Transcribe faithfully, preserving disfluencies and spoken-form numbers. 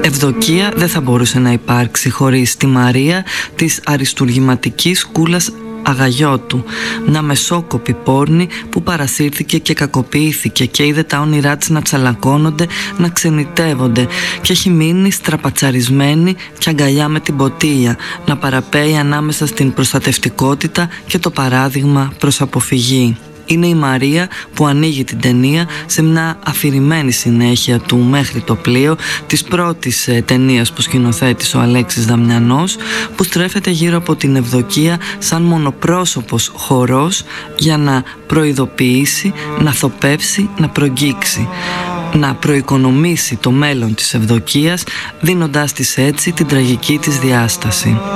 Ευδοκία δεν θα μπορούσε να υπάρξει χωρίς τη Μαρία της αριστουργηματικής Κούλας Αγαγιώτου, μια μεσόκοπη πόρνη που παρασύρθηκε και κακοποιήθηκε και είδε τα όνειρά της να τσαλακώνονται, να ξενιτεύονται, και έχει μείνει στραπατσαρισμένη και αγκαλιά με την ποτήλια, να παραπέει ανάμεσα στην προστατευτικότητα και το παράδειγμα προς αποφυγή. Είναι η Μαρία που ανοίγει την ταινία σε μια αφηρημένη συνέχεια του «Μέχρι το πλοίο», της πρώτης ε, ταινίας που σκηνοθέτησε ο Αλέξης Δαμιανός, που στρέφεται γύρω από την Ευδοκία σαν μονοπρόσωπος χορός για να προειδοποιήσει, να θοπεύσει, να προγγίξει, να προοικονομήσει το μέλλον της Ευδοκίας, δίνοντάς της έτσι την τραγική της διάσταση.